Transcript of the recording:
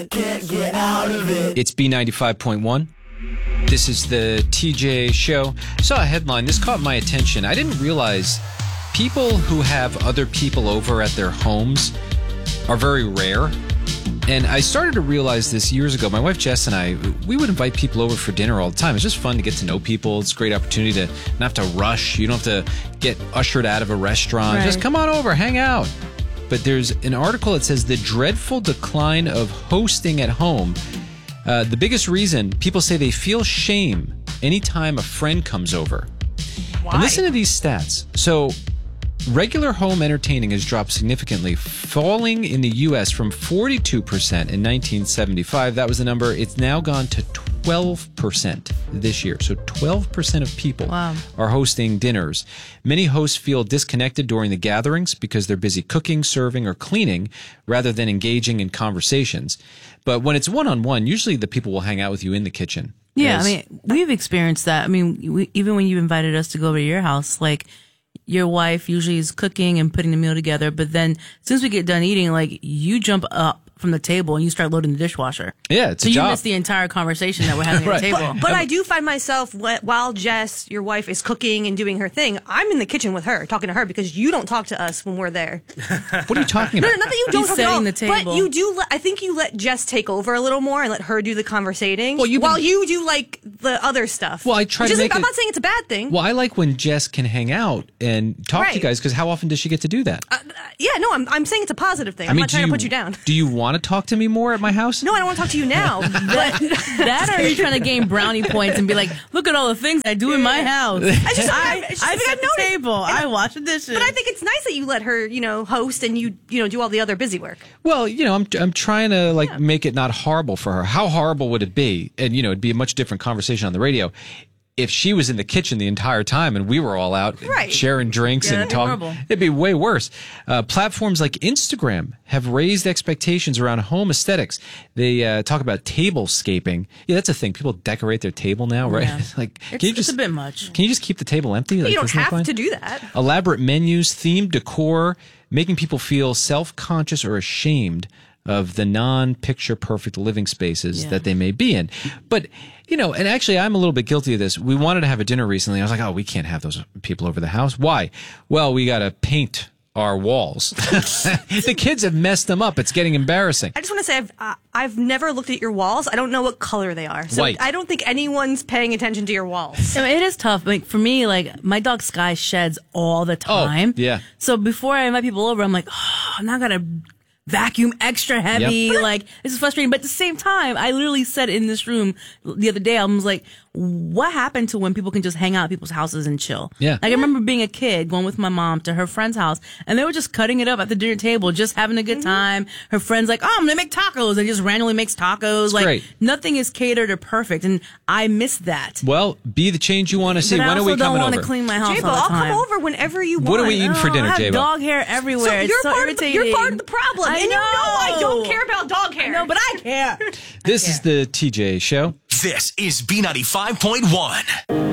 Can't get out of it. It's B95.1. This is the TJ show. I saw a headline. This caught my attention. I didn't realize people who have other people over at their homes are very rare. And I started to realize this years ago. My wife Jess and I, we would invite people over for dinner all the time. It's just fun to get to know people. It's a great opportunity to not have to rush. You don't have to get ushered out of a restaurant. Right. Just come on over, hang out. But there's an article that says the dreadful decline of hosting at home. The biggest reason, people say they feel shame anytime a friend comes over. Why? And listen to these stats. So regular home entertaining has dropped significantly, falling in the U.S. from 42% in 1975. That was the number. It's now gone to 12% this year. So 12% of people are hosting dinners. Many hosts feel disconnected during the gatherings because they're busy cooking, serving, or cleaning rather than engaging in conversations. But when it's one-on-one, usually the people will hang out with you in the kitchen. Yeah, I mean, we've experienced that. I mean, even when you invited us to go over to your house, like, your wife usually is cooking and putting the meal together, but then as soon as we get done eating, like, you jump up from the table and you start loading the dishwasher. Yeah, it's so a job. you miss the entire conversation that we're having at the table. But I do find myself, while Jess, your wife, is cooking and doing her thing, I'm in the kitchen with her, talking to her, because you don't talk to us when we're there. What are you talking about? No, not that you don't He's talk at all, setting the table. but you do. I think you let Jess take over a little more and let her do the conversating, Well, while you do like the other stuff. Well, I try which to isn't- make I'm it- not saying it's a bad thing. Well, I like when Jess can hang out and talk to you Right. guys, because how often does she get to do that? Yeah, no, I'm saying it's a positive thing. I'm not trying to put you down. Do you want to talk to me more at my house? No, I don't want to talk to you now. But That or are you trying to gain brownie points and be like, look at all the things I do in my house. I I set the noticed. table. I wash the dishes. But I think it's nice that you let her, host and you do all the other busy work. Well, I'm trying to make it not horrible for her. How horrible would it be? And it'd be a much different conversation on the radio if she was in the kitchen the entire time and we were all out sharing drinks and that'd be talking. horrible. It'd be way worse. Platforms like Instagram have raised expectations around home aesthetics. They talk about tablescaping. Yeah, that's a thing. People decorate their table now, right? Yeah. It's a bit much. Can you just keep the table empty? You Like, don't isn't that have fine? to do that. Elaborate menus, themed decor, making people feel self-conscious or ashamed of the non-picture perfect living spaces that they may be in. But, and actually I'm a little bit guilty of this. We wanted to have a dinner recently. I was like, oh, we can't have those people over the house. Why? Well, we got to paint our walls. The kids have messed them up. It's getting embarrassing. I just want to say I've never looked at your walls. I don't know what color they are. So White. I don't think anyone's paying attention to your walls. I mean, it is tough. Like, for me, my dog Sky sheds all the time. yeah. So before I invite people over, I'm like, oh, I'm not going to vacuum extra heavy. Yep. Like, this is frustrating. But at the same time, I literally said in this room the other day, I was like, what happened to when people can just hang out at people's houses and chill? Yeah. Like, I remember being a kid, going with my mom to her friend's house, and they were just cutting it up at the dinner table, just having a good time. Her friend's like, oh, I'm going to make tacos, and just randomly makes tacos. Like, great. nothing is catered or perfect, and I miss that. Well, be the change you want to see. But when I are also we don't coming want over? to clean my house Jabo, all the I'll time. come over whenever you want. What are we eating for dinner, I have Jabo? dog hair So everywhere. you're It's so part irritating. you're part of the problem. I and you know I know. don't care about dog hair. No, but I care. This is the TJ Show. This is B95.1.